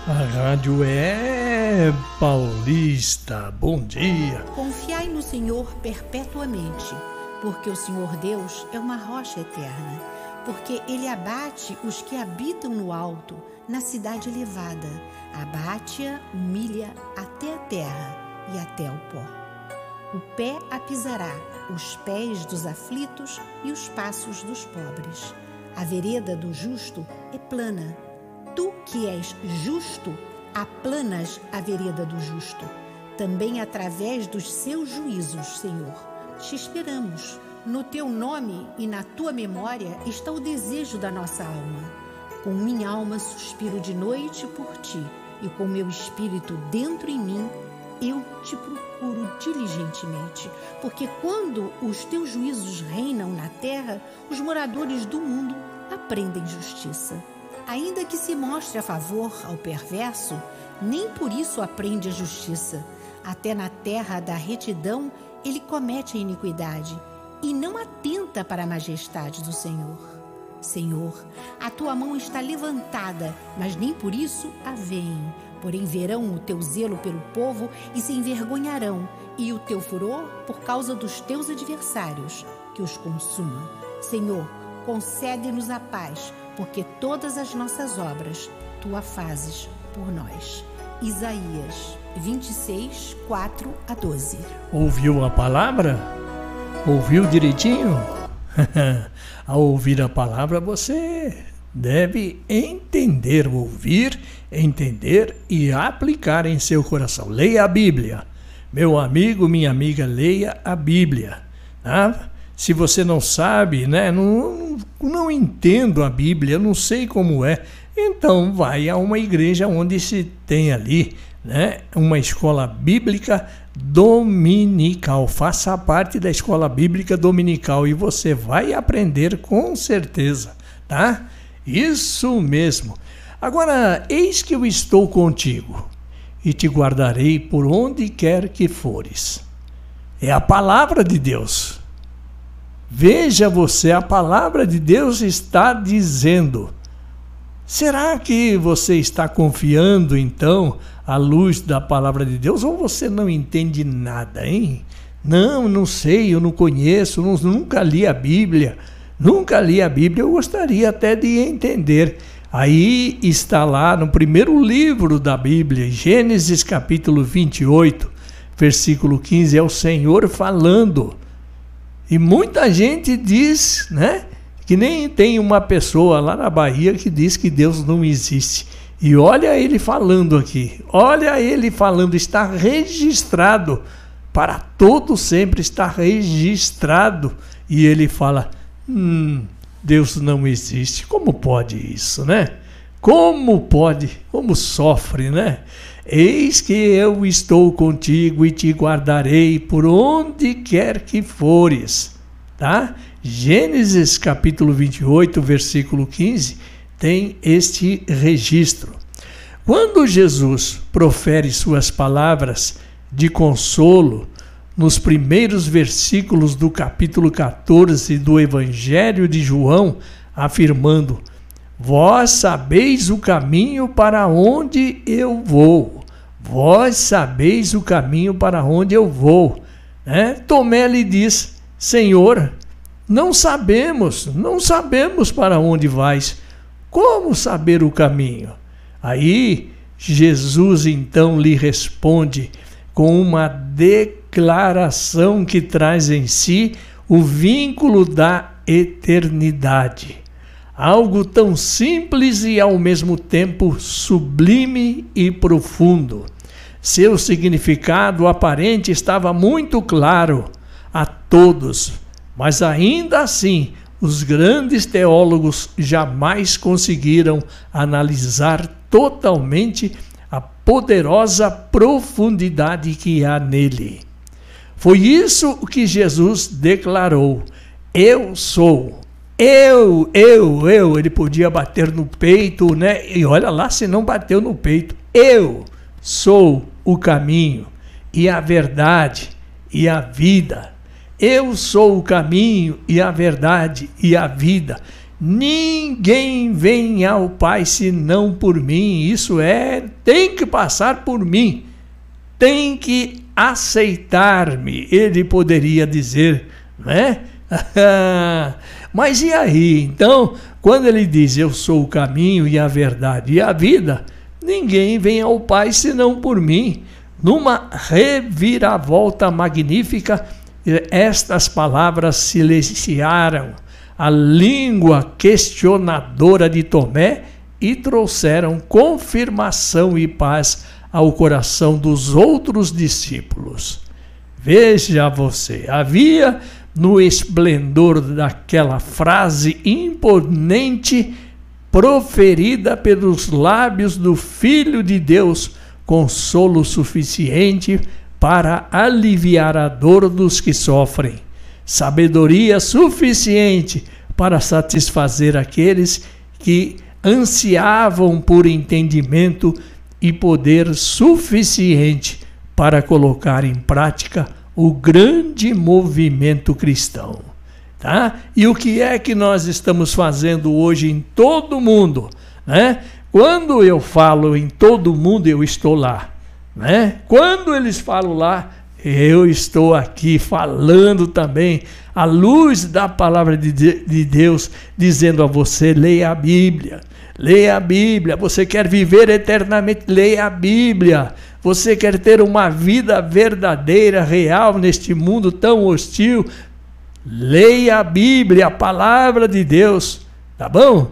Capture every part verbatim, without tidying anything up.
A rádio é paulista. Bom dia. Confiai no Senhor perpetuamente, porque o Senhor Deus é uma rocha eterna, porque Ele abate os que habitam no alto, na cidade elevada. Abate-a, humilha até a terra e até o pó. O pé a pisará, os pés dos aflitos e os passos dos pobres. A vereda do justo é plana. Tu que és justo, aplanas a vereda do justo. Também através dos seus juízos, Senhor, te esperamos. No teu nome e na tua memória está o desejo da nossa alma. Com minha alma suspiro de noite por ti, e com meu espírito dentro em mim, eu te procuro diligentemente. Porque quando os teus juízos reinam na terra, os moradores do mundo aprendem justiça. Ainda que se mostre a favor ao perverso, nem por isso aprende a justiça. Até na terra da retidão ele comete a iniquidade e não atenta para a majestade do Senhor. Senhor, a tua mão está levantada, mas nem por isso a veem. Porém verão o teu zelo pelo povo e se envergonharão, e o teu furor por causa dos teus adversários, que os consuma. Senhor, concede-nos a paz, porque todas as nossas obras tu a fazes por nós. Isaías vinte e seis, quatro a doze. Ouviu a palavra? Ouviu direitinho? Ao ouvir a palavra, você deve entender, ouvir, entender e aplicar em seu coração. Leia a Bíblia. Meu amigo, minha amiga, leia a Bíblia. Tá? Se você não sabe, né, não, não entendo a Bíblia, não sei como é, então vai a uma igreja onde se tem ali, né, uma escola bíblica dominical. Faça parte da escola bíblica dominical e você vai aprender com certeza, tá? Isso mesmo. Agora, eis que eu estou contigo e te guardarei por onde quer que fores. É a palavra de Deus. Veja você, a palavra de Deus está dizendo. Será que você está confiando, então, à luz da palavra de Deus? Ou você não entende nada, hein? Não, não sei, eu não conheço, não, nunca li a Bíblia. Nunca li a Bíblia, eu gostaria até de entender. Aí está lá no primeiro livro da Bíblia, Gênesis capítulo vinte e oito, versículo quinze, é o Senhor falando. E muita gente diz, né, que nem tem uma pessoa lá na Bahia que diz que Deus não existe. E olha ele falando aqui, olha ele falando, está registrado, para todo sempre está registrado. E ele fala, hum, Deus não existe. Como pode isso, né? Como pode? Como sofre, né? Eis que eu estou contigo e te guardarei por onde quer que fores. Tá? Gênesis capítulo vinte e oito, versículo quinze, tem este registro. Quando Jesus profere suas palavras de consolo, nos primeiros versículos do capítulo quatorze do Evangelho de João, afirmando, vós sabeis o caminho para onde eu vou. Vós sabeis o caminho para onde eu vou. Né? Tomé lhe diz, Senhor, não sabemos, não sabemos para onde vais. Como saber o caminho? Aí Jesus então lhe responde com uma declaração que traz em si o vínculo da eternidade. Algo tão simples e ao mesmo tempo sublime e profundo. Seu significado aparente estava muito claro a todos, mas ainda assim os grandes teólogos jamais conseguiram analisar totalmente a poderosa profundidade que há nele. Foi isso que Jesus declarou: eu sou. Eu, eu, eu, ele podia bater no peito, né? E olha lá se não bateu no peito. Eu sou o caminho e a verdade e a vida. Eu sou o caminho e a verdade e a vida. ninguém vem ao Pai senão por mim. Isso é, tem que passar por mim, tem que aceitar-me, ele poderia dizer, né? Mas e aí? Então, quando ele diz, eu sou o caminho e a verdade e a vida, ninguém vem ao Pai senão por mim. Numa reviravolta magnífica, estas palavras silenciaram a língua questionadora de Tomé e trouxeram confirmação e paz ao coração dos outros discípulos. Veja você, havia no esplendor daquela frase imponente proferida pelos lábios do Filho de Deus, consolo suficiente para aliviar a dor dos que sofrem, sabedoria suficiente para satisfazer aqueles que ansiavam por entendimento e poder suficiente para colocar em prática o grande movimento cristão. Tá? E o que é que nós estamos fazendo hoje em todo o mundo, né? Quando eu falo em todo mundo, eu estou lá, né? Quando eles falam lá, eu estou aqui falando também, à luz da palavra de, de Deus, dizendo a você, leia a Bíblia, leia a Bíblia. Você quer viver eternamente, leia a Bíblia. Você quer ter uma vida verdadeira, real, neste mundo tão hostil, leia a Bíblia, a palavra de Deus, tá bom?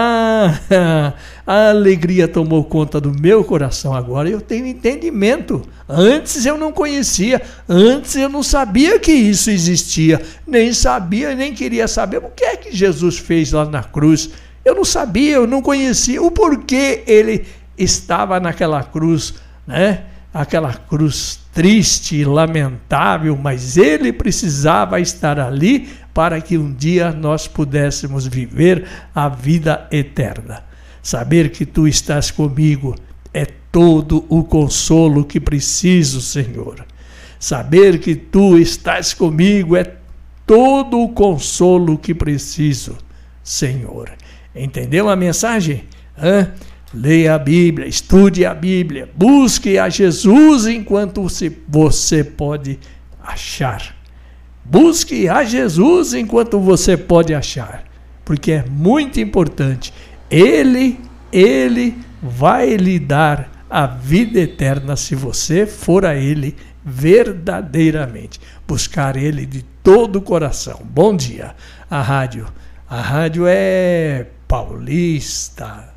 Ah, a alegria tomou conta do meu coração agora, eu tenho entendimento. Antes eu não conhecia, antes eu não sabia que isso existia, nem sabia, nem queria saber o que é que Jesus fez lá na cruz. Eu não sabia, eu não conhecia o porquê ele estava naquela cruz, né? Aquela cruz triste e lamentável, mas ele precisava estar ali para que um dia nós pudéssemos viver a vida eterna. Saber que tu estás comigo é todo o consolo que preciso, Senhor. Saber que tu estás comigo é todo o consolo que preciso, Senhor. Entendeu a mensagem? Hã? Leia a Bíblia, estude a Bíblia, busque a Jesus enquanto você pode achar. Busque a Jesus enquanto você pode achar, porque é muito importante. Ele, Ele vai lhe dar a vida eterna se você for a Ele verdadeiramente. Buscar Ele de todo o coração. Bom dia. A rádio, a rádio é paulista.